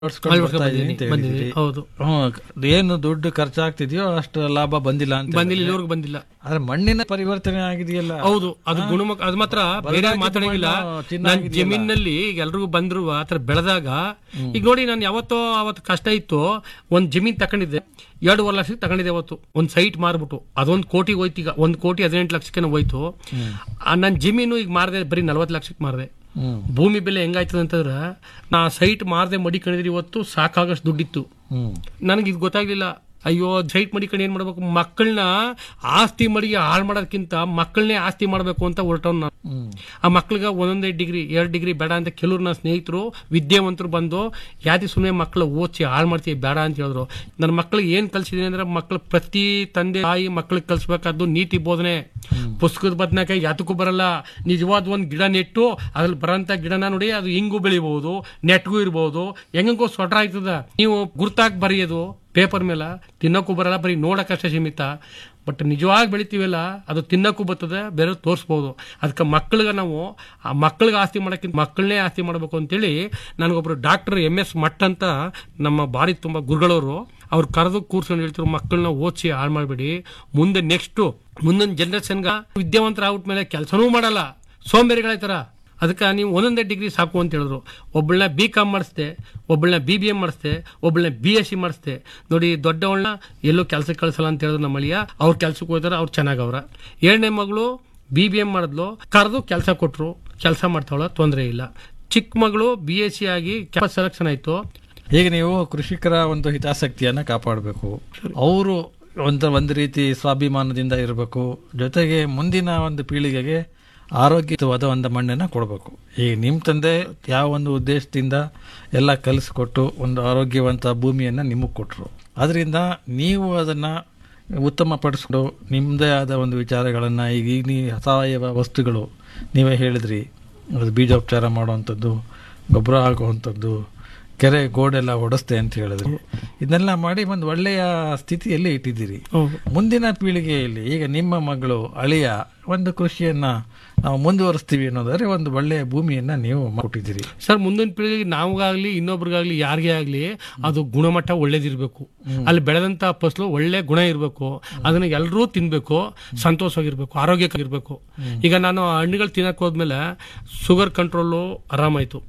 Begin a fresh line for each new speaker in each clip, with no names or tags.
ಹೌದು.
ಏನು ದುಡ್ಡು ಖರ್ಚಾಗ್ತಿದೆಯೋ ಅಷ್ಟು ಲಾಭ ಬಂದಿಲ್ಲ ಅಂತ
ಇಲ್ಲಿವರೆಗೂ ಬಂದಿಲ್ಲ.
ಆದ್ರೆ ಮಣ್ಣಿನ ಪರಿವರ್ತನೆ ಆಗಿದೆಯಲ್ಲ.
ಹೌದು, ಅದು ಗುಣಮುಖ. ಅದು ಮಾತ್ರ ಬೇರೆ ಮಾತಾಡಂಗಿಲ್ಲ. ನಾನು ಜಮೀನಲ್ಲಿ ಎಲ್ರಿಗೂ ಬಂದ್ರು ಆತರ ಬೆಳೆದಾಗ, ಈಗ ನೋಡಿ, ನಾನು ಅವತ್ತು ಕಷ್ಟ ಇತ್ತು. ಒಂದ್ ಜಮೀನ್ ತಕೊಂಡಿದ್ದೆ, 2.5 ಲಕ್ಷಕ್ಕೆ ತಗೊಂಡಿದ್ದೆ. ಅವತ್ತು ಒಂದ್ ಸೈಟ್ ಮಾರ್ಬಿಟ್ಟು ಅದೊಂದು ಕೋಟಿಗೆ ಹೋಯ್ತು. ಈಗ 1,18 ಲಕ್ಷಕ್ಕೆ ಹೋಯ್ತು. ನನ್ನ ಜಮೀನು ಈಗ ಮಾರದೆ ಬರೀ 40 ಲಕ್ಷಕ್ಕೆ ಮಾರದೆ. ಭೂಮಿ ಬೆಲೆ ಹೆಂಗಾಯ್ತದ ಅಂತಂದ್ರೆ, ನಾ ಸೈಟ್ ಮಾರದೆ ಮಡಿಕೊಂಡಿದ್ರೆ ಇವತ್ತು ಸಾಕಾಗಷ್ಟು ದುಡ್ಡಿತ್ತು. ನನಗೆ ಇದು ಗೊತ್ತಾಗ್ಲಿಲ್ಲ. ಅಯ್ಯೋ, ಸೈಟ್ ಮಡಿಕೊಂಡು ಏನ್ ಮಾಡ್ಬೇಕು, ಮಕ್ಕಳನ್ನ ಆಸ್ತಿ ಮಡಿಗೆ ಹಾಳು ಮಾಡೋದಕ್ಕಿಂತ ಮಕ್ಕಳನ್ನೇ ಆಸ್ತಿ ಮಾಡ್ಬೇಕು ಅಂತ ಹೊರಟವ್ ನಾನು. ಆ ಮಕ್ಳಿಗೆ 1 ಡಿಗ್ರಿ 2 ಡಿಗ್ರಿ ಬೇಡ ಅಂತ ಕೆಲವ್ರು ನನ್ನ ಸ್ನೇಹಿತರು ವಿದ್ಯಾವಂತರು ಬಂದು, ಯಾತಿ ಸುಮ್ಮನೆ ಮಕ್ಕಳು ಓದಿಸಿ ಹಾಳು ಮಾಡ್ತೀವಿ ಬೇಡ ಅಂತ ಹೇಳಿದ್ರು. ನನ್ನ ಮಕ್ಳಿಗೆ ಏನ್ ಕಲ್ಸಿದೀನಿ ಅಂದ್ರೆ, ಮಕ್ಳು ಪ್ರತಿ ತಂದೆ ತಾಯಿ ಮಕ್ಳಿಗೆ ಕಲ್ಸ್ಬೇಕಾದ್ದು ನೀತಿ ಬೋಧನೆ. ಪುಸ್ತಕದ ಬದನೆಕಾಯಿ ಯಾತಕ್ಕೂ ಬರಲ್ಲ. ನಿಜವಾದ ಒಂದ್ ಗಿಡ ನೆಟ್ಟು ಅದ್ರಲ್ಲಿ ಬರೋಂತ ಗಿಡನ ನೋಡಿ, ಅದು ಹಿಂಗೂ ಬೆಳಿಬಹುದು, ನೆಟ್ಗೂ ಇರಬಹುದು, ಹೆಂಗೋ ಸೊಟ್ರ ಆಯ್ತದ. ನೀವು ಗುರ್ತಾಕ್ ಬರೆಯೋದು ಪೇಪರ್ ಮೇಲೆ, ತಿನ್ನಕ್ಕೂ ಬರಲ್ಲ, ಬರೀ ನೋಡಕ್ಕಷ್ಟೇ ಸೀಮಿತ. ಬಟ್ ನಿಜವಾಗಿ ಬೆಳಿತೀವಲ್ಲ, ಅದು ತಿನ್ನಕ್ಕೂ ಬರ್ತದೆ, ಬೇರೆ ತೋರಿಸ್ಬೋದು. ಅದಕ್ಕೆ ಮಕ್ಕಳಿಗೆ ನಾವು ಆ ಮಕ್ಕಳಿಗೆ ಆಸ್ತಿ ಮಾಡೋಕ್ಕಿಂತ ಮಕ್ಕಳನ್ನೇ ಆಸ್ತಿ ಮಾಡಬೇಕು ಅಂತೇಳಿ ನನಗೊಬ್ರು ಡಾಕ್ಟರ್ MS ಮಠ್ ಅಂತ ನಮ್ಮ ಬಾರಿ ತುಂಬ ಗುರುಗಳವರು, ಅವ್ರು ಕರೆದು ಕೂರ್ಸ್ಕೊಂಡು ಹೇಳ್ತಿರು, ಮಕ್ಕಳನ್ನ ಓದಿಸಿ ಹಾಳು ಮಾಡಬೇಡಿ. ಮುಂದಿನ ಜನರೇಷನ್ಗೆ ವಿದ್ಯಾವಂತರ ಆಗ್ಬಿಟ್ಮೇಲೆ ಕೆಲಸನೂ ಮಾಡಲ್ಲ, ಸೋಂಬೇರಿಗಳಾಯ್ತಾರ. ಅದಕ್ಕೆ ನೀವು 1 ಡಿಗ್ರಿ ಸಾಕು ಅಂತ ಹೇಳಿದ್ರು. ಒಬ್ಬಳನ್ನ BCom ಮಾಡಿಸ್ದೆ, ಒಬ್ಬಳನ್ನ BBM ಮಾಡಿಸ್ದೆ, ಒಬ್ಬಳನ್ನ BSc ಮಾಡಿಸ್ದೆ. ನೋಡಿ, ದೊಡ್ಡವಳನ್ನ ಎಲ್ಲೂ ಕೆಲಸಕ್ಕೆ ಕಳಿಸಲ್ಲ ಅಂತ ಹೇಳಿದ್ರು ನಮ್ಮ ಅಳಿಯ. ಅವ್ರ ಕೆಲ್ಸಕ್ಕೆ ಹೋದಾರ, ಅವ್ರು ಚೆನ್ನಾಗವ್ರ. 2ನೇ ಮಗಳು BBM ಮಾಡಿದ್ಲು, ಕರೆದು ಕೆಲಸ ಕೊಟ್ರು, ಕೆಲಸ ಮಾಡ್ತಾವಳ, ತೊಂದರೆ ಇಲ್ಲ. ಚಿಕ್ಕ ಮಗಳು BSc ಆಗಿ ಸೆಲೆಕ್ಷನ್ ಆಯ್ತು.
ಈಗ ನೀವು ಕೃಷಿಕರ ಒಂದು ಹಿತಾಸಕ್ತಿಯನ್ನ ಕಾಪಾಡಬೇಕು. ಅವರು ಒಂದು ರೀತಿ ಸ್ವಾಭಿಮಾನದಿಂದ ಇರಬೇಕು. ಜೊತೆಗೆ ಮುಂದಿನ ಒಂದು ಪೀಳಿಗೆಗೆ ಆರೋಗ್ಯವಾದ ಒಂದು ಮಣ್ಣನ್ನು ಕೊಡಬೇಕು. ಈಗ ನಿಮ್ಮ ತಂದೆ ಯಾವ ಒಂದು ಉದ್ದೇಶದಿಂದ ಎಲ್ಲ ಕಲಿಸ್ಕೊಟ್ಟು ಒಂದು ಆರೋಗ್ಯವಂತ ಭೂಮಿಯನ್ನು ನಿಮಗೆ ಕೊಟ್ಟರು. ಅದರಿಂದ ನೀವು ಅದನ್ನು ಉತ್ತಮಪಡಿಸ್ಕೊಂಡು ನಿಮ್ಮದೇ ಆದ ಒಂದು ವಿಚಾರಗಳನ್ನು, ಈಗ ನೀವು ಸಾವಯವ ವಸ್ತುಗಳು ನೀವೇ ಹೇಳಿದ್ರಿ, ಅದು ಬೀಜೋಪಚಾರ ಮಾಡುವಂಥದ್ದು, ಗೊಬ್ಬರ ಹಾಕುವಂಥದ್ದು, ಕೆರೆ ಗೋಡೆಲ್ಲ ಹೊಡೆಸ್ತೆ ಅಂತ ಹೇಳಿದ್ರಿ. ಇದನ್ನೆಲ್ಲ ಮಾಡಿ ಒಂದು ಒಳ್ಳೆಯ ಸ್ಥಿತಿಯಲ್ಲಿ ಇಟ್ಟಿದ್ದೀರಿ. ಮುಂದಿನ ಪೀಳಿಗೆಯಲ್ಲಿ ಈಗ ನಿಮ್ಮ ಮಗಳು ಅಳಿಯ ಒಂದು ಕೃಷಿಯನ್ನ ನಾವು ಮುಂದುವರಿಸ್ತೀವಿ ಅನ್ನೋದಾದ್ರೆ ಒಂದು ಒಳ್ಳೆಯ ಭೂಮಿಯನ್ನ ನೀವು ಕೊಟ್ಟಿದ್ದೀರಿ.
ಸರ್, ಮುಂದಿನ ಪೀಳಿಗೆಗೆ ನಾವಾಗ್ಲಿ ಇನ್ನೊಬ್ರಿಗಾಗ್ಲಿ ಯಾರಿಗೇ ಆಗ್ಲಿ ಅದು ಗುಣಮಟ್ಟ ಒಳ್ಳೇದಿರ್ಬೇಕು. ಅಲ್ಲಿ ಬೆಳೆದಂತ ಫಸಲು ಒಳ್ಳೆ ಗುಣ ಇರಬೇಕು. ಅದನ್ನ ಎಲ್ಲರೂ ತಿನ್ಬೇಕು, ಸಂತೋಷವಾಗಿರ್ಬೇಕು, ಆರೋಗ್ಯಕ್ಕಾಗಿರ್ಬೇಕು. ಈಗ ನಾನು ಹಣ್ಣುಗಳು ತಿನ್ನಕ್ ಹೋದ್ಮೇಲೆ ಶುಗರ್ ಕಂಟ್ರೋಲು ಆರಾಮಾಯ್ತು.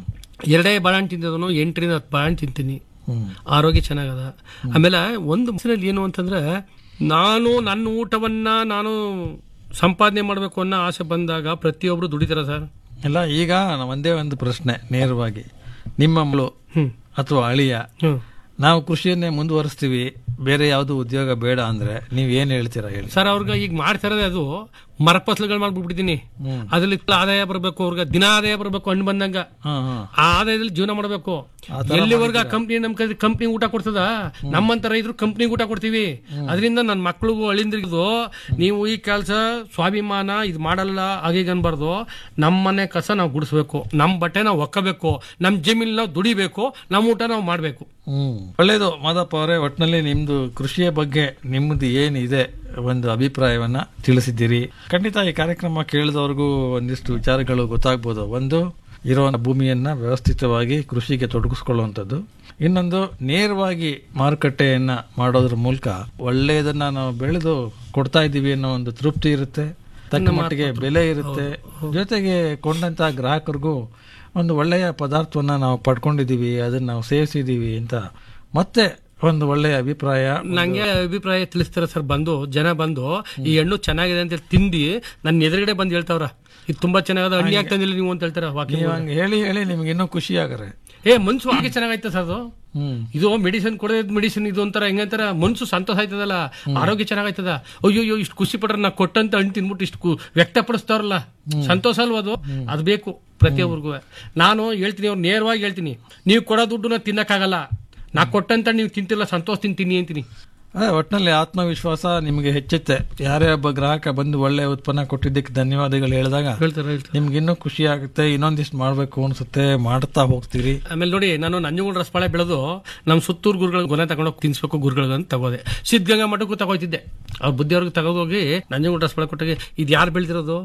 2 ಬಾಳೆಹಣ್ಣು ತಿಂದದನು 8ರಿಂದ 10 ಬಾಳೆಹಣ್ಣು ತಿಂತೀನಿ, ಆರೋಗ್ಯ ಚೆನ್ನಾಗದ. ಆಮೇಲೆ ಒಂದು ಮನಸ್ಸಿನಲ್ಲಿ ಏನು ಅಂತಂದ್ರೆ, ನಾನು ನನ್ನ ಊಟವನ್ನ ನಾನು ಸಂಪಾದನೆ ಮಾಡಬೇಕು ಅನ್ನೋ ಆಸೆ ಬಂದಾಗ ಪ್ರತಿಯೊಬ್ರು ದುಡಿತಾರ ಸರ್.
ಇಲ್ಲ, ಈಗ ಒಂದೇ ಒಂದು ಪ್ರಶ್ನೆ ನೇರವಾಗಿ, ನಿಮ್ಮ ಮಗಳು ಅಥವಾ ಅಳಿಯ ನಾವು ಕೃಷಿಯನ್ನೇ ಮುಂದುವರಿಸ್ತೀವಿ, ಬೇರೆ ಯಾವ್ದು ಉದ್ಯೋಗ ಬೇಡ ಅಂದ್ರೆ ನೀವ್ ಏನ್ ಹೇಳ್ತೀರಾ ಹೇಳಿ
ಸರ್? ಅವ್ರಿಗೆ ಈಗ ಮಾಡ್ತಿರೋದೇ ಅದು ಮರಫಸಲುಗಳು ಮಾಡ್ಬಿಟ್ಟಿದ್ದೀನಿ. ಅದ್ರಲ್ಲಿ ಆದಾಯ ಬರಬೇಕು, ಅವ್ರಿಗೆ ದಿನ ಆದಾಯ ಬರಬೇಕು. ಹಣ್ಣು ಬಂದಂಗ ಆ ಆದಾಯದಲ್ಲಿ ಜೀವನ ಮಾಡಬೇಕು. ಎಲ್ಲಿವರೆಗ ಕಂಪ್ನಿ ನಮ್ ಕಂಪ್ನಿ ಊಟ ಕೊಡ್ತದ, ನಮ್ಮಂತ ರೈತರು ಕಂಪ್ನಿಗೆ ಊಟ ಕೊಡ್ತೀವಿ. ಅದರಿಂದ ನನ್ನ ಮಕ್ಳಿಗೂ ಅಳಿಂದ್ರಿಗೂ ನೀವು ಈ ಕೆಲಸ ಸ್ವಾಭಿಮಾನ ಇದು ಮಾಡಲ್ಲ ಹಾಗೀಗ ಅನ್ಬಾರ್ದು. ನಮ್ಮ ಮನೆ ಕಸ ನಾವು ಗುಡಿಸ್ಬೇಕು, ನಮ್ ಬಟ್ಟೆ ನಾವು ಒಕ್ಕಬೇಕು, ನಮ್ ಜಮೀನ್ ನಾವು ದುಡಿಬೇಕು, ನಮ್ ಊಟ ನಾವು ಮಾಡ್ಬೇಕು.
ಒಳ್ಳೇದು ಮಾದಪ್ಪ ಅವರೇ, ಒಟ್ಟಿನಲ್ಲಿ ನಿಮ್ದು ಕೃಷಿಯ ಬಗ್ಗೆ ನಿಮ್ದು ಏನಿದೆ ಒಂದು ಅಭಿಪ್ರಾಯವನ್ನ ತಿಳಿಸಿದ್ದೀರಿ. ಖಂಡಿತ ಈ ಕಾರ್ಯಕ್ರಮ ಕೇಳಿದವ್ರಿಗೂ ಒಂದಿಷ್ಟು ವಿಚಾರಗಳು ಗೊತ್ತಾಗ್ಬೋದು. ಒಂದು, ಇರುವಂತಹ ಭೂಮಿಯನ್ನ ವ್ಯವಸ್ಥಿತವಾಗಿ ಕೃಷಿಗೆ ತೊಡಗಿಸ್ಕೊಳ್ಳುವಂಥದ್ದು. ಇನ್ನೊಂದು, ನೇರವಾಗಿ ಮಾರುಕಟ್ಟೆಯನ್ನ ಮಾಡೋದ್ರ ಮೂಲಕ ಒಳ್ಳೆಯದನ್ನ ನಾವು ಬೆಳೆದು ಕೊಡ್ತಾ ಇದ್ದೀವಿ ಅನ್ನೋ ಒಂದು ತೃಪ್ತಿ ಇರುತ್ತೆ, ತಕ್ಕ ಮಟ್ಟಿಗೆ ಬೆಲೆ ಇರುತ್ತೆ. ಜೊತೆಗೆ ಕೊಂಡಂತ ಗ್ರಾಹಕರಿಗೂ ಒಂದು ಒಳ್ಳೆಯ ಪದಾರ್ಥವನ್ನ ನಾವು ಪಡ್ಕೊಂಡಿದೀವಿ, ಅದನ್ನ ನಾವು ಸೇವಿಸಿದೀವಿ ಅಂತ ಮತ್ತೆ ಒಂದು ಒಳ್ಳೆಯ ಅಭಿಪ್ರಾಯ.
ನಂಗೆ ಅಭಿಪ್ರಾಯ ತಿಳಿಸ್ತಾರ ಸರ್. ಜನ ಬಂದು ಈ ಹಣ್ಣು ಚೆನ್ನಾಗಿದೆ ಅಂತ ತಿಂದಿ ನನ್ನ ಎದುರುಗಡೆ ಬಂದು ಹೇಳ್ತಾವ್ರ, ಇದು ತುಂಬಾ ಚೆನ್ನಾಗದ, ಹಣ್ಣಿ ಆಗ್ತಂದಿಲ್ಲ ನೀವು ಅಂತ ಹೇಳ್ತಾರ.
ಹೇಳಿ ಹೇಳಿ ನಿಮ್ಗೆ ಇನ್ನೂ ಖುಷಿ ಆಗರೆ.
ಮನ್ಸು ಹಾಗೆ ಚೆನ್ನಾಗೈತೆ ಸರ್. ಅದು ಇದು ಮೆಡಿಸಿನ್ ಕೊಡೋದ್ ಮೆಡಿಸಿನ್ ಇದು ಒಂಥರ ಹೆಂಗಂತಾರ ಮನ್ಸು ಸಂತೋಷ ಆಯ್ತದಲ್ಲ, ಆರೋಗ್ಯ ಚೆನ್ನಾಗೈತದ. ಅಯ್ಯೋ ಇಷ್ಟು ಖುಷಿ ಪಡ್ರ ನಾ ಕೊಟ್ಟಂತ ಹಣ್ಣು ತಿನ್ಬಿಟ್ಟು ಇಷ್ಟು ವ್ಯಕ್ತಪಡಿಸ್ತಾರಲ್ಲ, ಸಂತೋಷ ಅಲ್ವ ಅದು? ಅದು ಬೇಕು ಪ್ರತಿಯೊಬ್ಬರಿಗೂ. ನಾನು ಹೇಳ್ತೀನಿ, ಅವ್ರು ನೇರವಾಗಿ ಹೇಳ್ತೀನಿ, ನೀವು ಕೊಡೋ ದುಡ್ಡು ನಾ ತಿನ್ನಕ್ಕಾಗಲ್ಲ, ನಾ ಕೊಟ್ಟಂತ ನೀವು ತಿಂತಿಲ್ಲ, ಸಂತೋಷ ತಿಂತೀನಿ ಅಂತೀನಿ.
ಒಟ್ಟಿನಲ್ಲಿ ಆತ್ಮವಿಶ್ವಾಸ ನಿಮಗೆ ಹೆಚ್ಚುತ್ತೆ. ಯಾರೇ ಒಬ್ಬ ಗ್ರಾಹಕ ಬಂದು ಒಳ್ಳೆ ಉತ್ಪನ್ನ ಕೊಟ್ಟಿದ್ದಕ್ಕೆ ಧನ್ಯವಾದಗಳು ಹೇಳಿದಾಗ ನಿಮ್ಗೆ ಇನ್ನೂ ಖುಷಿ ಆಗುತ್ತೆ, ಇನ್ನೊಂದಿಷ್ಟು ಮಾಡ್ಬೇಕು ಅನ್ಸುತ್ತೆ, ಮಾಡ್ತಾ ಹೋಗ್ತೀರಿ.
ಆಮೇಲೆ ನೋಡಿ, ನಾನು ನಂಜನಗೂಡು ರಸಬಾಳೆ ಬೆಳೆದು ನಮ್ ಸುತ್ತೂರು ಗುರುಗಳ ಗೊನೆ ತಗೊಂಡೋಗಿ ತಿನ್ಸ್ಬೇಕು ಗುರುಗಳಿಗಂತ ತಗೋದೆ. ಸಿದ್ಧಗಂಗಾ ಮಠಕ್ಕೂ ತಗೋತಿದ್ದೆ. ಅವ್ರ ಬುದ್ಧಿಯವ್ರಿಗೆ ತಗೋದೋಗಿ ನಂಜನಗೂಡು ರಸಬಾಳೆ ಕೊಟ್ಟಾಗ ಇದು ಯಾರು ಬೆಳೆದಿರೋದು,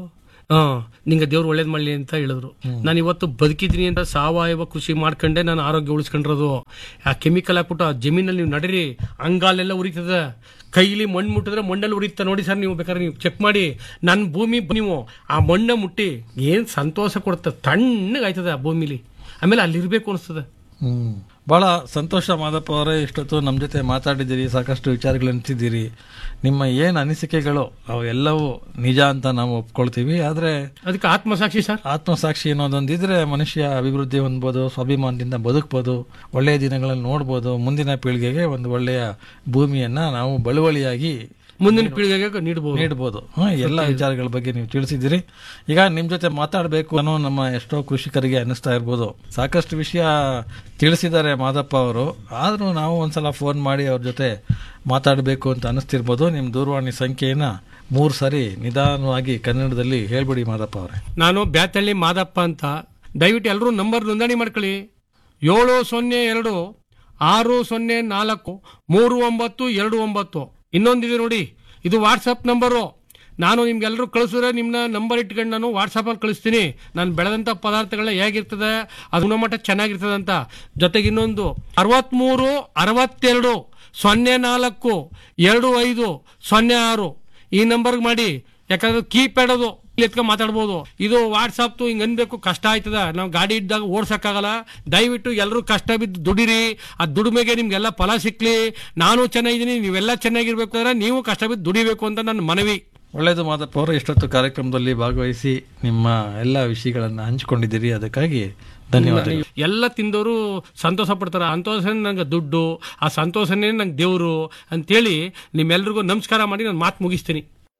ನಿಂಗೆ ದೇವ್ರು ಒಳ್ಳೇದ್ ಮಾಡ್ಲಿ ಅಂತ ಹೇಳಿದ್ರು. ನಾನು ಇವತ್ತು ಬದುಕಿದ್ದೀನಿ ಅಂತ ಸಾವಯವ ಕೃಷಿ ಮಾಡ್ಕೊಂಡೆ ನಾನು ಆರೋಗ್ಯ ಉಳಿಸ್ಕೊಂಡಿರೋದು. ಆ ಕೆಮಿಕಲ್ ಹಾಕ್ಬಿಟ್ಟು ಆ ಜಮೀನಲ್ಲಿ ನೀವು ನಡೀರಿ, ಅಂಗಾಲೆಲ್ಲ ಉರಿತದ, ಕೈಲಿ ಮಣ್ಣು ಮುಟ್ಟಿದ್ರೆ ಮಣ್ಣಲ್ಲಿ ಉರಿತ ನೋಡಿ ಸರ್. ನೀವು ಬೇಕಾದ್ರೆ ನೀವು ಚೆಕ್ ಮಾಡಿ ನನ್ನ ಭೂಮಿ, ನೀವು ಆ ಮಣ್ಣ ಮುಟ್ಟಿ ಏನ್ ಸಂತೋಷ ಕೊಡುತ್ತೆ, ತಣ್ಣಗಾಯ್ತದ ಆ ಭೂಮಿಲಿ. ಆಮೇಲೆ ಅಲ್ಲಿರ್ಬೇಕು ಅನಿಸ್ತದೆ.
ಬಹಳ ಸಂತೋಷ ಮಾದಪ್ಪ ಅವರೇ, ಇಷ್ಟೊತ್ತು ನಮ್ಮ ಜೊತೆ ಮಾತಾಡಿದ್ದೀರಿ, ಸಾಕಷ್ಟು ವಿಚಾರಗಳು ಹಂಚಿದ್ದೀರಿ. ನಿಮ್ಮ ಏನು ಅನಿಸಿಕೆಗಳು ಅವೆಲ್ಲವೂ ನಿಜ ಅಂತ ನಾವು ಒಪ್ಕೊಳ್ತೀವಿ. ಆದರೆ
ಅದಕ್ಕೆ ಆತ್ಮಸಾಕ್ಷಿ ಸರ್,
ಆತ್ಮಸಾಕ್ಷಿ ಅನ್ನೋದೊಂದಿದ್ರೆ ಮನುಷ್ಯ ಅಭಿವೃದ್ಧಿ ಹೊಂದ್ಬೋದು, ಸ್ವಾಭಿಮಾನದಿಂದ ಬದುಕ್ಬೋದು, ಒಳ್ಳೆಯ ದಿನಗಳನ್ನು ನೋಡ್ಬೋದು. ಮುಂದಿನ ಪೀಳಿಗೆಗೆ ಒಂದು ಒಳ್ಳೆಯ ಭೂಮಿಯನ್ನ ನಾವು ಬಳುವಳಿಯಾಗಿ
ಮುಂದಿನ ಪೀಳಿಗೆಗೆ ನೀಡಬಹುದು.
ಎಲ್ಲ ವಿಚಾರಗಳ ಬಗ್ಗೆ ನೀವು ತಿಳಿಸಿದ್ದೀರಿ. ಈಗ ನಿಮ್ ಜೊತೆ ಮಾತಾಡಬೇಕು ಅನ್ನೋ ನಮ್ಮ ಎಷ್ಟೋ ಕೃಷಿಕರಿಗೆ ಅನಿಸ್ತಾ ಇರ್ಬೋದು. ಸಾಕಷ್ಟು ವಿಷಯ ತಿಳಿಸಿದ್ದಾರೆ ಮಾದಪ್ಪ ಅವರು, ಆದ್ರೂ ನಾವು ಒಂದ್ಸಲ ಫೋನ್ ಮಾಡಿ ಅವ್ರ ಜೊತೆ ಮಾತಾಡಬೇಕು ಅಂತ ಅನಿಸ್ತಿರ್ಬೋದು. ನಿಮ್ ದೂರವಾಣಿ ಸಂಖ್ಯೆಯನ್ನ 3 ಸಾರಿ ನಿಧಾನವಾಗಿ ಕನ್ನಡದಲ್ಲಿ ಹೇಳ್ಬಿಡಿ ಮಾದಪ್ಪ ಅವರೇ.
ನಾನು ಬ್ಯಾತಳ್ಳಿ ಮಾದಪ್ಪ ಅಂತ. ದಯವಿಟ್ಟು ಎಲ್ಲರೂ ನಂಬರ್ ನೋಂದಣಿ ಮಾಡ್ಕೊಳ್ಳಿ. 702 604 3929. ಇನ್ನೊಂದಿದೆ ನೋಡಿ, ಇದು ವಾಟ್ಸಪ್ ನಂಬರು. ನಾನು ನಿಮ್ಗೆಲ್ಲರೂ ಕಳಿಸಿದ್ರೆ ನಿಮ್ಮ ನಂಬರ್ ಇಟ್ಕೊಂಡು ನಾನು ವಾಟ್ಸಪ್ಪಲ್ಲಿ ಕಳಿಸ್ತೀನಿ. ನಾನು ಬೆಳೆದಂಥ ಪದಾರ್ಥಗಳನ್ನ ಹೇಗಿರ್ತದೆ, ಅದು ಗುಣಮಟ್ಟ ಚೆನ್ನಾಗಿರ್ತದೆ ಅಂತ. ಜೊತೆಗೆ ಇನ್ನೊಂದು 63 62 04 25 06 ಈ ನಂಬರ್ಗೆ ಮಾಡಿ. ಯಾಕಂದ್ರೆ ಕೀಪ್ಯಾಡ್ ಅದು ಎತ್ಕೊಂಡು ಮಾತಾಡ್ಬೋದು. ಇದು ವಾಟ್ಸಪ್ ಹಿಂಗ್ ಅನ್ಬೇಕು, ಕಷ್ಟ ಆಯ್ತದ, ನಾವು ಗಾಡಿ ಇದ್ದಾಗ ಓಡ್ಸಕ್ಕಾಗಲ್ಲ. ದಯವಿಟ್ಟು ಎಲ್ಲರೂ ಕಷ್ಟ ಬಿದ್ದು ದುಡಿರಿ. ಆ ದುಡಿಮೆಗೆ ನಿಮ್ಗೆಲ್ಲ ಫಲ ಸಿಕ್ಲಿ. ನಾನು ಚೆನ್ನಾಗಿದ್ದೀನಿ, ನೀವೆಲ್ಲ ಚೆನ್ನಾಗಿರ್ಬೇಕು ಅಂದ್ರೆ ನೀವು ಕಷ್ಟ ಬಿದ್ದು ದುಡಿಬೇಕು ಅಂತ ನನ್ನ ಮನವಿ.
ಒಳ್ಳೆಯದು ಮಾದಪ್ಪ ಅವರು, ಇಷ್ಟೊತ್ತು ಕಾರ್ಯಕ್ರಮದಲ್ಲಿ ಭಾಗವಹಿಸಿ ನಿಮ್ಮ ಎಲ್ಲ ವಿಷಯಗಳನ್ನ ಹಂಚಿಕೊಂಡಿದ್ದೀರಿ, ಅದಕ್ಕಾಗಿ ಧನ್ಯವಾದ.
ಎಲ್ಲ ತಿಂದವರು ಸಂತೋಷ ಪಡ್ತಾರ. ಸಂತೋಷನೇ ನಂಗೆ ದುಡ್ಡು, ಆ ಸಂತೋಷನೇ ನಂಗೆ ದೇವರು ಅಂತೇಳಿ ನಿಮ್ಮೆಲ್ರಿಗೂ ನಮಸ್ಕಾರ ಮಾಡಿ ನಾನು ಮಾತು ಮುಗಿಸ್ತೀನಿ.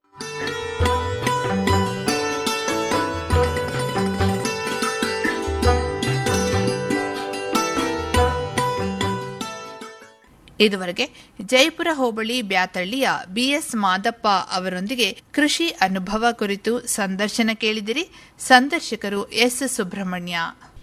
ಇದುವರೆಗೆ ಜಯಪುರ ಹೋಬಳಿ ಬ್ಯಾತಳ್ಳಿಯ BS ಮಾದಪ್ಪ ಅವರೊಂದಿಗೆ ಕೃಷಿ ಅನುಭವ ಕುರಿತು ಸಂದರ್ಶನ ಕೇಳಿದಿರಿ. ಸಂದರ್ಶಕರು S. ಸುಬ್ರಹ್ಮಣ್ಯ.